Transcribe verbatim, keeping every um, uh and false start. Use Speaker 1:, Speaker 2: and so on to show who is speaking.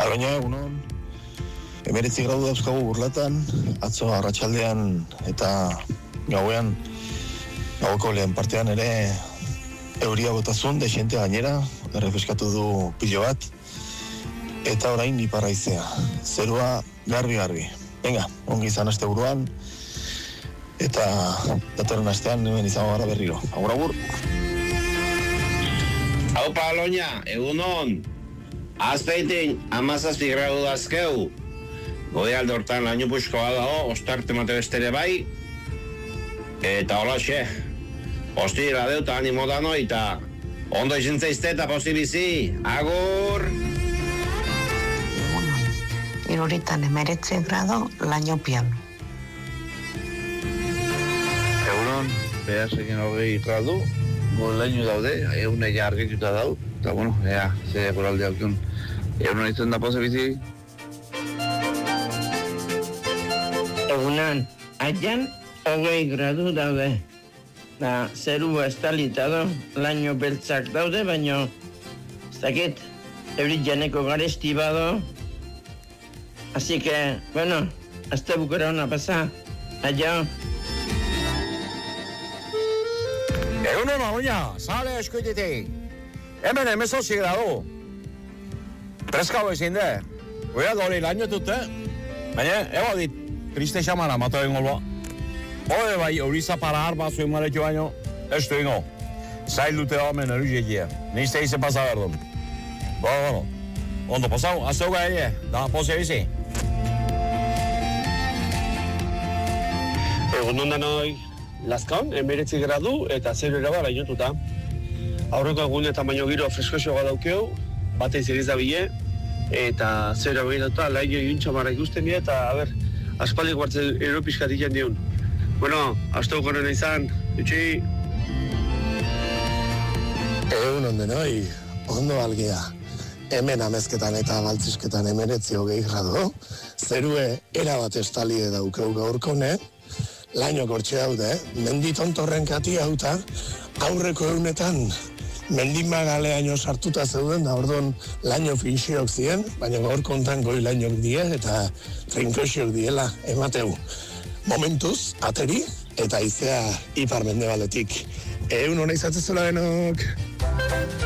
Speaker 1: Aloina, egunon. Emeretzi gradu dauzkagu Burlatan, atzo arratsaldean eta gauean, gaueko lehen partean ere euria botazun, dexente gainera, errefeskatu du pilo bat, eta orain iparra haizea. Zerua garbi-garbi. Venga, ongi izan aste buruan, eta datorren astean hemen izango gara berriro. Agur, agur.
Speaker 2: Haupa, Aloina, egunon. Azpeitin, amazazpi gradu dazkeu. Gode alde hortan laino puskoa dago, ostarte mate bestere bai. Eta hola xe, postira deuta animo dano eta ondo izintzaizte eta posti bizi. Agur!
Speaker 3: Egunon, iruritan emeretze grado laino piano.
Speaker 4: Egunon, behazekin hogei gradu, gol laino daude, egune ja argituta dau. Eta bueno, ea, ze goralde hautun. Egunon izan da pose bizi.
Speaker 5: Egunan, aian hogei gradu daude. Da, zeru estalita do, laino beltzak daude, baino, ez dakit, eurit janeko garesti bado. Así que, bueno, hasta bukera ona pasa. Aio.
Speaker 6: Egunon, Aloina, sale eskuitetik. Hemen emezortzi gradu. Preskau ezin de. Goia dori laino dute. Baina, ego dit, triste xamana mato egin golba. Hode bai, horiza para harba zuen maretio baino, ez du ingo. Zail dute homen eruzekia. Nizte ize pasa berdun. Bueno, bueno. Ondo pasau, azte hoga ere, da pose bizi.
Speaker 7: Egunon danoi, Lazkaon, emeretzi gradu eta zero erabar lainotuta. Aurreko egun eta baino giro freskoxoa daukeu, batez ere izabile, eta zero behiratuta, laino juntxo marra ikusten dira, eta, a ber, aspaldi guartzen eropiskat ikan dion. Bueno, hasta ukoren izan, utxi!
Speaker 1: Egunon denoi, ondo algea. Hemen amezketan eta baltzisketan emeretzi hogei gradu, zerue erabat estalie daukeu gaurkone, laino kortxe daude, menditontorren kati hauta, aurreko egunetan mendimagaleaino sartuta zeuden, da ordon laino finxiok ziren, baina gaur kontan goi lainok die eta trinkoxiok diela emateu. Momentuz, ateri eta izea ipar mendebaletik. Egun hona izatzezela denok!